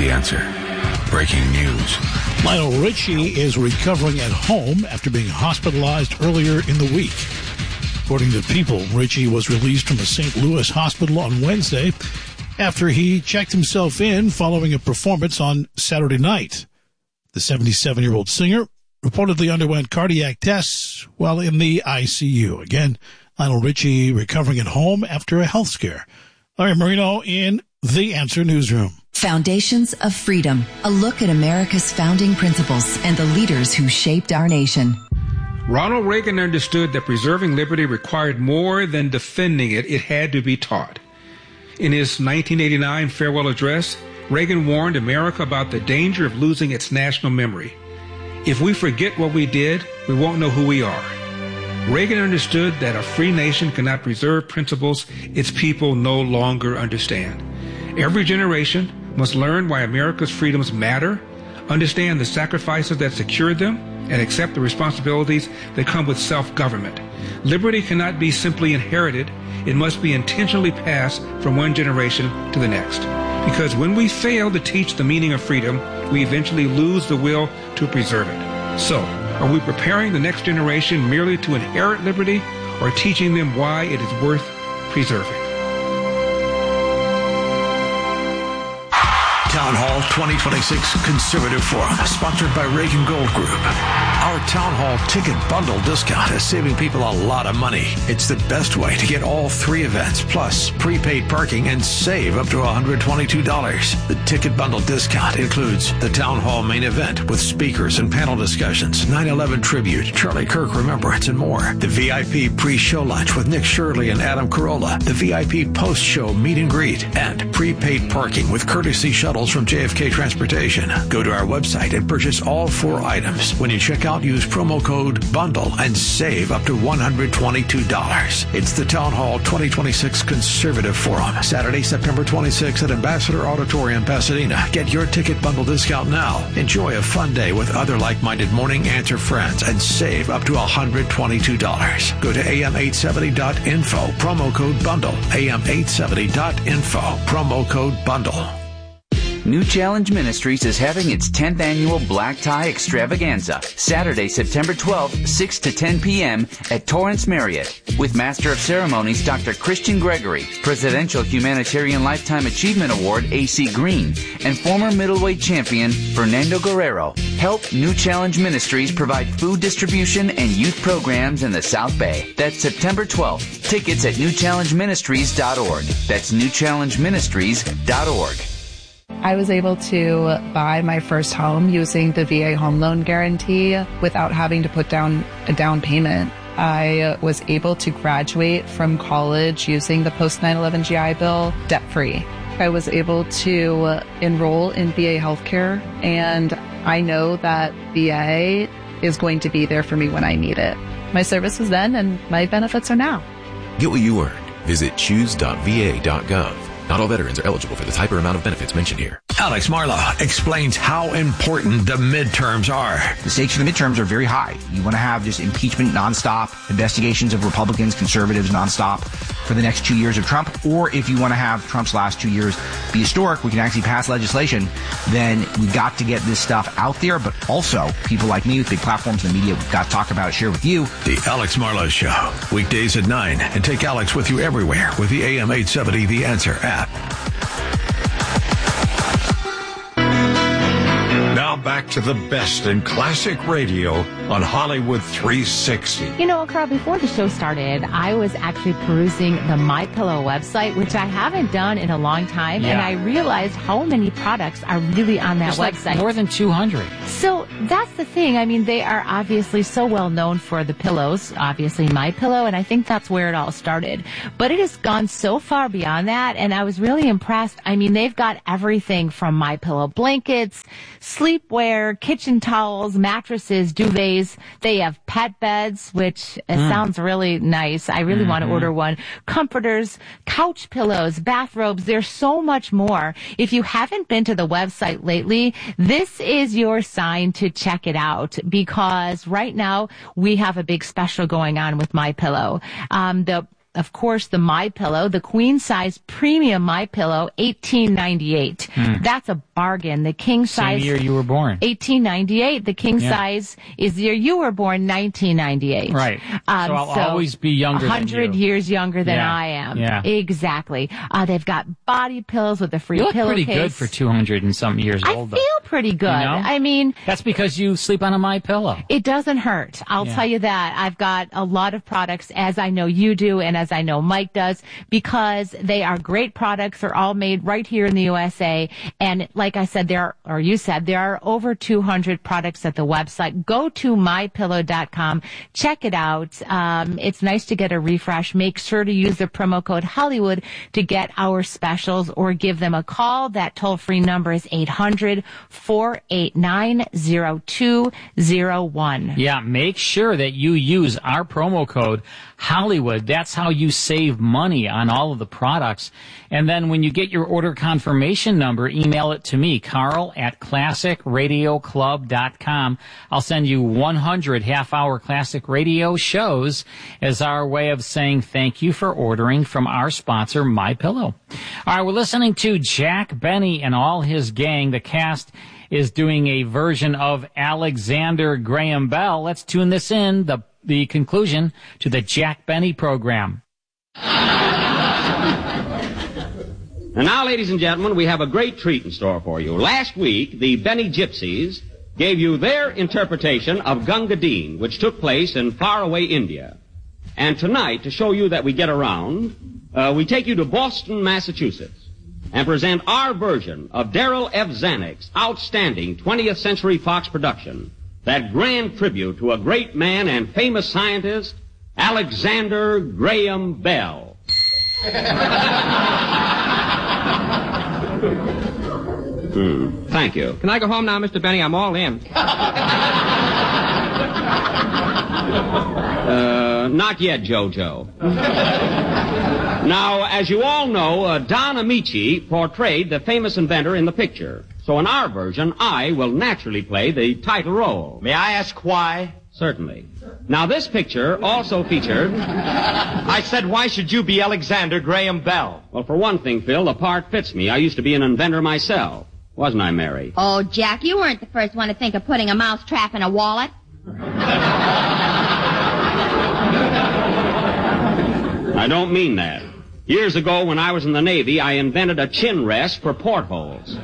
The Answer. Breaking news. Lionel Richie is recovering at home after being hospitalized earlier in the week. According to People, Richie was released from a St. Louis hospital on Wednesday after he checked himself in following a performance on Saturday night. The 77-year-old singer reportedly underwent cardiac tests while in the ICU. Again, Lionel Richie recovering at home after a health scare. Larry Marino in The Answer Newsroom. Foundations of Freedom, a look at America's founding principles and the leaders who shaped our nation. Ronald Reagan understood that preserving liberty required more than defending it. It had to be taught. In his 1989 farewell address, Reagan warned America about the danger of losing its national memory. If we forget what we did, we won't know who we are. Reagan understood that a free nation cannot preserve principles its people no longer understand. Every generation must learn why America's freedoms matter, understand the sacrifices that secured them, and accept the responsibilities that come with self-government. Liberty cannot be simply inherited. It must be intentionally passed from one generation to the next. Because when we fail to teach the meaning of freedom, we eventually lose the will to preserve it. So, are we preparing the next generation merely to inherit liberty, or teaching them why it is worth preserving? Town Hall 2026 Conservative Forum, sponsored by Reagan Gold Group. Our Town Hall ticket bundle discount is saving people a lot of money. It's the best way to get all three events, plus prepaid parking, and save up to $122. The ticket bundle discount includes the Town Hall main event with speakers and panel discussions, 9/11 tribute, Charlie Kirk Remembrance, and more. The VIP pre-show lunch with Nick Shirley and Adam Carolla, the VIP post-show meet and greet, and prepaid parking with courtesy shuttles from JFK Transportation. Go to our website and purchase all four items. When you check out, use promo code BUNDLE and save up to $122. It's the Town Hall 2026 Conservative Forum, Saturday, September 26th at Ambassador Auditorium, Pasadena. Get your ticket bundle discount now. Enjoy a fun day with other like-minded Morning Answer friends and save up to $122. Go to am870.info, promo code BUNDLE, am870.info, promo code BUNDLE. New Challenge Ministries is having its 10th annual Black Tie Extravaganza, Saturday, September 12th, 6 to 10 p.m. at Torrance Marriott, with Master of Ceremonies Dr. Christian Gregory, Presidential Humanitarian Lifetime Achievement Award A.C. Green, and former middleweight champion Fernando Guerrero. Help New Challenge Ministries provide food distribution and youth programs in the South Bay. That's September 12th. Tickets at newchallengeministries.org. That's newchallengeministries.org. I was able to buy my first home using the VA home loan guarantee without having to put down a down payment. I was able to graduate from college using the post 9/11 GI Bill debt-free. I was able to enroll in VA healthcare, and I know that VA is going to be there for me when I need it. My service was then, and my benefits are now. Get what you earned. Visit choose.va.gov. Not all veterans are eligible for the type or amount of benefits mentioned here. Alex Marlow explains how important the midterms are. The stakes for the midterms are very high. You want to have just impeachment nonstop, investigations of Republicans, conservatives nonstop for the next 2 years of Trump. Or if you want to have Trump's last 2 years be historic, we can actually pass legislation, then we've got to get this stuff out there. But also, people like me with big platforms in the media, we've got to talk about it, share with you. The Alex Marlow Show, weekdays at 9. And take Alex with you everywhere with the AM 870 The Answer app. Now back to the best in classic radio on Hollywood 360. You know, Carl, before the show started, I was actually perusing the MyPillow website, which I haven't done in a long time, and I realized how many products are really on that website. Like more than 200. So that's the thing. I mean, they are obviously so well known for the pillows, obviously MyPillow, and I think that's where it all started. But it has gone so far beyond that, and I was really impressed. I mean, they've got everything from MyPillow blankets, sleepwear, kitchen towels, mattresses, duvets. They have pet beds, which sounds really nice. I really want to order one. Comforters, couch pillows, bathrobes. There's so much more. If you haven't been to the website lately, this is your sign to check it out, because right now we have a big special going on with MyPillow. The of course, the MyPillow, the queen size premium MyPillow, $18.98. That's a bargain. The king size. Same year you were born. $18.98. The king size is the year you were born, $19.98. Right. So I'll always be younger than you. 100 years younger than I am. Yeah. Exactly. They've got body pillows with a free You look pillowcase. pretty good for 200 and some years old. I feel pretty good. You know? I mean, that's because you sleep on a MyPillow. It doesn't hurt. I'll tell you that. I've got a lot of products, as I know you do and as I know Mike does, because they are great products. They're all made right here in the USA. And like I said, there are over 200 products at the website. Go to mypillow.com. Check it out. It's nice to get a refresh. Make sure to use the promo code Hollywood to get our specials, or give them a call. That toll-free number is 800-489-0201. Yeah, make sure that you use our promo code Hollywood. That's how you save money on all of the products. And then when you get your order confirmation number, email it to me, Carl@ClassicRadioClub.com. I'll send you 100 half-hour classic radio shows as our way of saying thank you for ordering from our sponsor, MyPillow. All right, we're listening to Jack Benny and all his gang. The cast is doing a version of Alexander Graham Bell. Let's tune this in, the conclusion to the Jack Benny program. And now, ladies and gentlemen, we have a great treat in store for you. Last week, the Benny Gypsies gave you their interpretation of Gunga Din, which took place in faraway India. And tonight, to show you that we get around, we take you to Boston, Massachusetts, and present our version of Darrell F. Zanuck's outstanding 20th Century Fox production, that grand tribute to a great man and famous scientist, Alexander Graham Bell. Thank you. Can I go home now, Mr. Benny? I'm all in. Not yet, Jojo. Now, as you all know, Don Amici portrayed the famous inventor in the picture. So in our version, I will naturally play the title role. May I ask why? Certainly. Now, this picture also featured... I said, why should you be Alexander Graham Bell? Well, for one thing, Phil, the part fits me. I used to be an inventor myself. Wasn't I, Mary? Oh, Jack, you weren't the first one to think of putting a mousetrap in a wallet. I don't mean that. Years ago, when I was in the Navy, I invented a chin rest for portholes.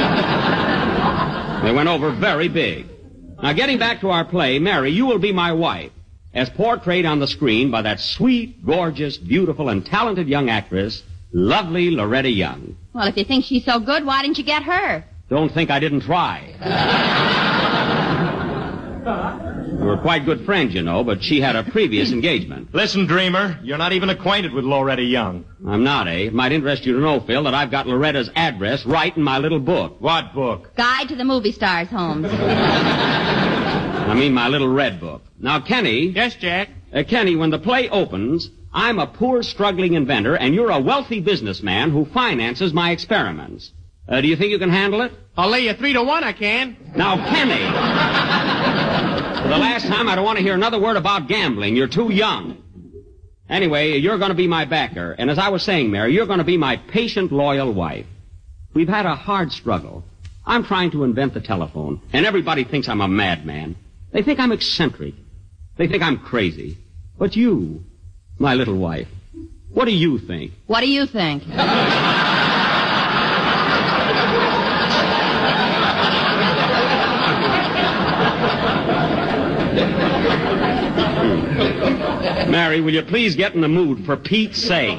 They went over very big. Now, getting back to our play, Mary, you will be my wife, as portrayed on the screen by that sweet, gorgeous, beautiful, and talented young actress, lovely Loretta Young. Well, if you think she's so good, why didn't you get her? Don't think I didn't try. We were quite good friends, you know, but she had a previous engagement. Listen, Dreamer, you're not even acquainted with Loretta Young. I'm not, eh? It might interest you to know, Phil, that I've got Loretta's address right in my little book. What book? Guide to the Movie Stars, Holmes. I mean my little red book. Now, Kenny... Yes, Jack? Kenny, when the play opens, I'm a poor, struggling inventor, and you're a wealthy businessman who finances my experiments. Do you think you can handle it? I'll lay you 3-1, I can. Now, Kenny... For the last time, I don't want to hear another word about gambling. You're too young. Anyway, you're going to be my backer. And as I was saying, Mary, you're going to be my patient, loyal wife. We've had a hard struggle. I'm trying to invent the telephone, and everybody thinks I'm a madman. They think I'm eccentric. They think I'm crazy. But you, my little wife, what do you think? What do you think? Mary, will you please get in the mood, for Pete's sake?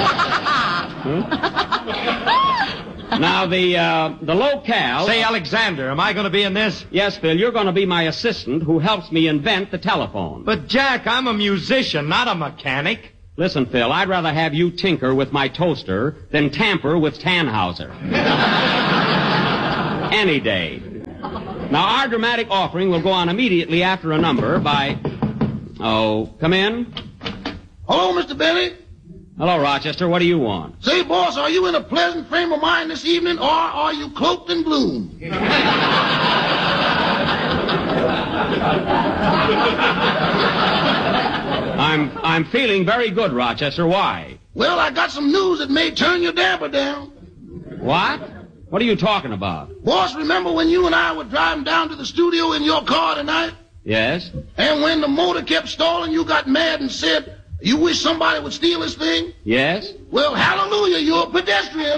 Now, the locale... Say, Alexander, am I going to be in this? Yes, Phil, you're going to be my assistant who helps me invent the telephone. But, Jack, I'm a musician, not a mechanic. Listen, Phil, I'd rather have you tinker with my toaster than tamper with Tannhauser. Any day. Now, our dramatic offering will go on immediately after a number by... Oh, come in. Hello, Mr. Benny. Hello, Rochester. What do you want? Say, boss, are you in a pleasant frame of mind this evening, or are you cloaked in gloom? I'm feeling very good, Rochester. Why? Well, I got some news that may turn your damper down. What? What are you talking about? Boss, remember when you and I were driving down to the studio in your car tonight? Yes? And when the motor kept stalling, you got mad and said, you wish somebody would steal this thing? Yes? Well, hallelujah, you're a pedestrian.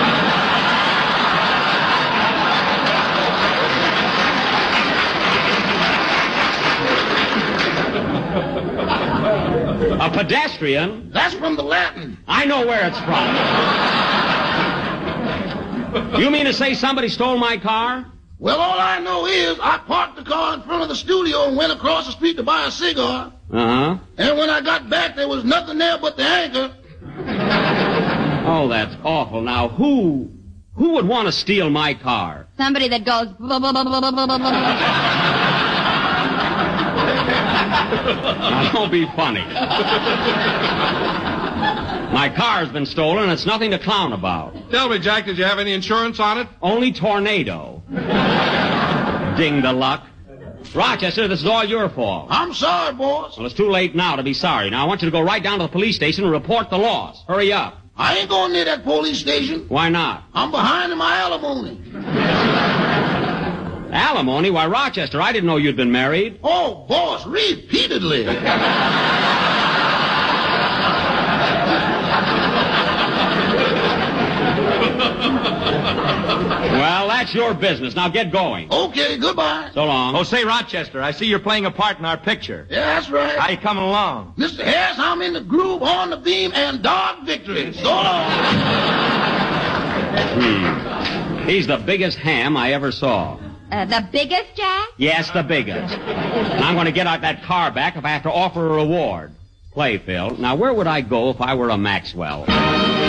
A pedestrian? That's from the Latin. I know where it's from. You mean to say somebody stole my car? Well, all I know is I parked the car in front of the studio and went across the street to buy a cigar. Uh-huh. And when I got back, there was nothing there but the anchor. Oh, that's awful. Now, who would want to steal my car? Somebody that goes... blah, blah, blah, blah, blah, blah, blah, blah. Now, don't be funny. My car's been stolen, and it's nothing to clown about. Tell me, Jack, did you have any insurance on it? Only tornado. Ding the luck. Rochester, this is all your fault. I'm sorry, boss. Well, it's too late now to be sorry. Now, I want you to go right down to the police station and report the loss. Hurry up. I ain't going near that police station. Why not? I'm behind in my alimony. Alimony? Why, Rochester, I didn't know you'd been married. Oh, boss, repeatedly. Well, that's your business. Now get going. Okay, goodbye. So long. Oh, say, Rochester, I see you're playing a part in our picture. Yeah, that's right. How you coming along? Mr. Harris, I'm in the groove, on the beam, and dark victory. So long. He's the biggest ham I ever saw. The biggest, Jack? Yes, the biggest. And I'm going to get out that car back if I have to offer a reward. Play, Phil. Now, where would I go if I were a Maxwell?